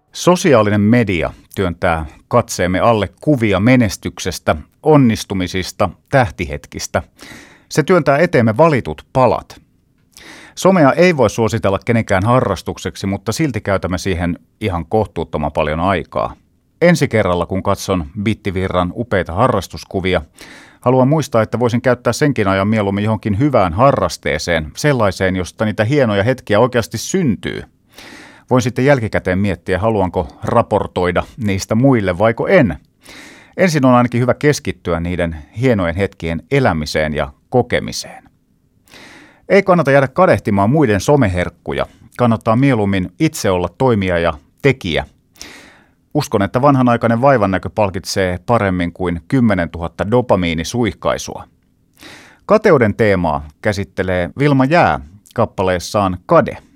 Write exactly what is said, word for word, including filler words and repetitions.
Sosiaalinen media työntää katseemme alle kuvia menestyksestä, onnistumisista, tähtihetkistä. Se työntää eteemme valitut palat. Somea ei voi suositella kenenkään harrastukseksi, mutta silti käytämme siihen ihan kohtuuttoman paljon aikaa. Ensi kerralla, kun katson Bittivirran upeita harrastuskuvia, haluan muistaa, että voisin käyttää senkin ajan mieluummin johonkin hyvään harrasteeseen, sellaiseen, josta niitä hienoja hetkiä oikeasti syntyy. Voin sitten jälkikäteen miettiä, haluanko raportoida niistä muille vaiko en. Ensin on ainakin hyvä keskittyä niiden hienojen hetkien elämiseen ja kokemiseen. Ei kannata jäädä kadehtimaan muiden someherkkuja. Kannattaa mieluummin itse olla toimija ja tekijä. Uskon, että vanhanaikainen vaivannäkö palkitsee paremmin kuin kymmenen tuhatta dopamiinisuihkaisua. Kateuden teemaa käsittelee Vilma Jää kappaleessaan Kade.